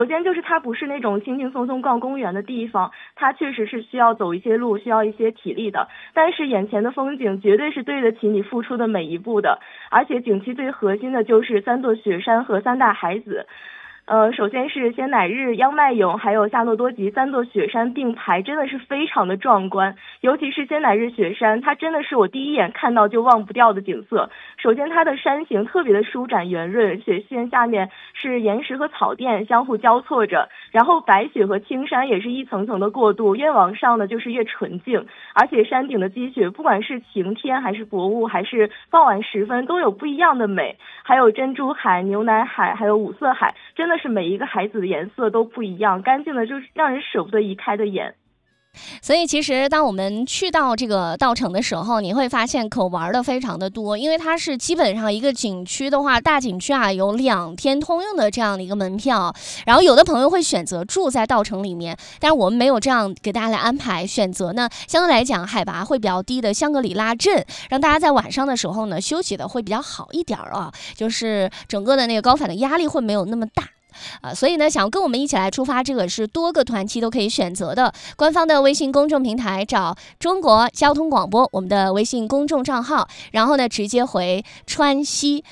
首先就是它不是那种轻轻松松逛公园的地方，它确实是需要走一些路，需要一些体力的。但是眼前的风景绝对是对得起你付出的每一步的，而且景区最核心的就是3座雪山和3大海子。首先是仙乃日、央迈勇还有夏诺多吉3座雪山并排，真的是非常的壮观。尤其是仙乃日雪山，它真的是我第一眼看到就忘不掉的景色。首先它的山形特别的舒展圆润，雪线下面是岩石和草甸相互交错着，然后白雪和青山也是一层层的过渡，越往上呢就是越纯净。而且山顶的积雪不管是晴天还是薄雾还是傍晚时分都有不一样的美，还有珍珠海、牛奶海还有五色海，真的是每一个海子的颜色都不一样，干净的就是让人舍不得移开的眼。 所以其实当我们去到这个稻城的时候，你会发现可玩的非常的多，因为它是基本上一个景区的话，大景区啊有2天通用的这样的一个门票，然后有的朋友会选择住在稻城里面，但是我们没有这样给大家来安排，选择呢相对来讲海拔会比较低的香格里拉镇，让大家在晚上的时候呢休息的会比较好一点啊，就是整个的那个高反的压力会没有那么大。所以呢，想要跟我们一起来出发，这个是多个团期都可以选择的。官方的微信公众平台找中国交通广播，我们的微信公众账号，然后呢直接回川西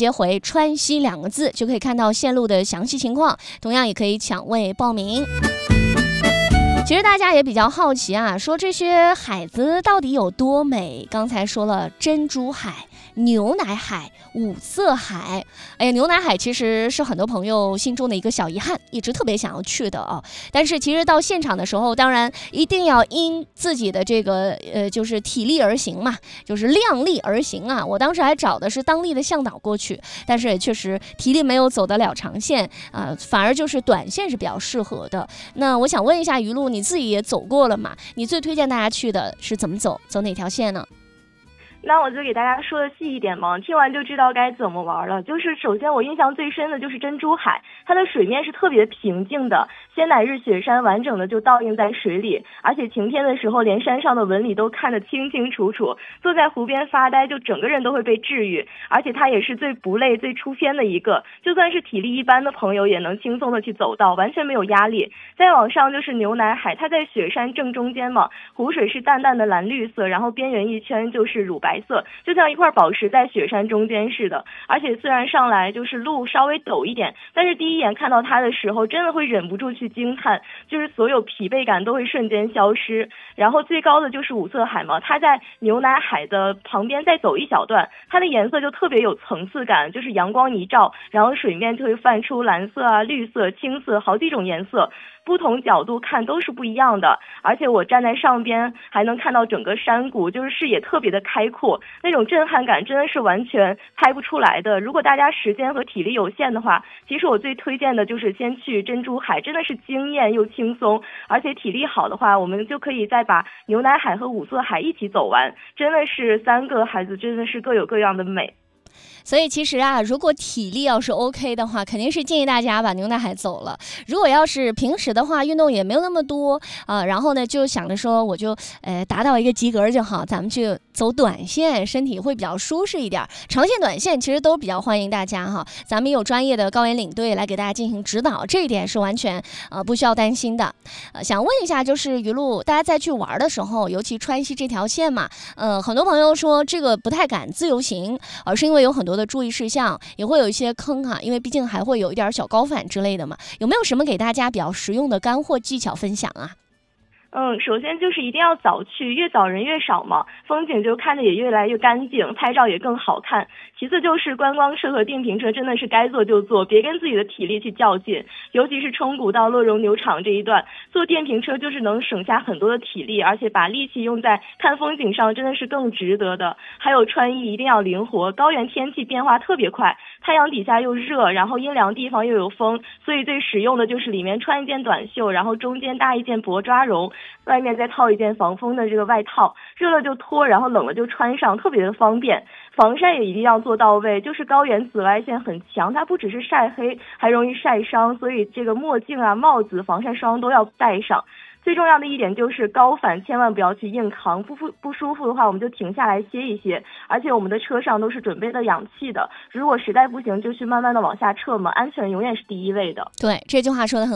2个字，就可以看到线路的详细情况，同样也可以抢位报名。其实大家也比较好奇啊，说这些海子到底有多美？刚才说了珍珠海、牛奶海、五色海。哎呀，牛奶海其实是很多朋友心中的一个小遗憾，一直特别想要去的啊。但是其实到现场的时候，当然一定要因自己的这个就是体力而行嘛，就是量力而行啊。我当时还找的是当地的向导过去，但是也确实体力没有走得了长线啊，反而就是短线是比较适合的。那我想问一下于露，你自己也走过了嘛？你最推荐大家去的是怎么走哪条线呢？ 那我就给大家说的细一点嘛，听完就知道该怎么玩了。就是首先我印象最深的就是珍珠海，它的水面是特别平静的，仙乃日雪山完整的就倒映在水里，而且晴天的时候连山上的纹理都看得清清楚楚，坐在湖边发呆就整个人都会被治愈。而且它也是最不累最出片的一个，就算是体力一般的朋友也能轻松的去走到，完全没有压力。再往上就是牛奶海，它在雪山正中间嘛，湖水是淡淡的蓝绿色，然后边缘一圈就是乳白色，就像一块宝石在雪山中间似的。而且虽然上来就是路稍微陡一点，但是第一眼看到它的时候真的会忍不住去惊叹，就是所有疲惫感都会瞬间消失。然后最高的就是五色海嘛，它在牛奶海的旁边再走一小段，它的颜色就特别有层次感，就是阳光一照，然后水面就会泛出蓝色啊、绿色、青色好几种颜色，不同角度看都是不一样的。而且我站在上边还能看到整个山谷，就是视野特别的开阔，那种震撼感真的是完全拍不出来的。如果大家时间和体力有限的话，其实我最推荐的就是先去珍珠海，真的是惊艳又轻松。而且体力好的话，我们就可以再把牛奶海和五色海一起走完，真的是3个海子真的是各有各样的美。 所以其实啊，如果体力要是 OK 的话，肯定是建议大家把牛奶海走了。如果要是平时的话，运动也没有那么多然后呢就想着说我就达到一个及格就好，咱们去走短线，身体会比较舒适一点。长线短线其实都比较欢迎大家哈，咱们有专业的高原领队来给大家进行指导，这一点是完全不需要担心的。想问一下，就是于露，大家在去玩的时候，尤其川西这条线嘛，很多朋友说这个不太敢自由行，是因为有很多的注意事项，也会有一些坑哈，因为毕竟还会有一点小高反之类的嘛。有没有什么给大家比较实用的干货技巧分享啊？ 首先就是一定要早去，越早人越少嘛，风景就看着也越来越干净，拍照也更好看。其次就是观光车和电瓶车真的是该坐就坐，别跟自己的体力去较劲，尤其是冲古到乐融牛场这一段，坐电瓶车就是能省下很多的体力，而且把力气用在看风景上真的是更值得的。还有穿衣一定要灵活，高原天气变化特别快，太阳底下又热，然后阴凉地方又有风，所以最实用的就是里面穿一件短袖，然后中间搭一件薄抓绒，外面再套一件防风的这个外套，热了就脱，然后冷了就穿上，特别的方便。防晒也一定要做到位，就是高原紫外线很强，它不只是晒黑，还容易晒伤，所以这个墨镜啊、帽子、防晒霜都要戴上。 最重要的一点就是高反千万不要去硬扛，不舒服的话我们就停下来歇一歇，而且我们的车上都是准备的氧气的，如果实在不行就去慢慢的往下撤嘛，安全永远是第一位的。 对，这句话说的很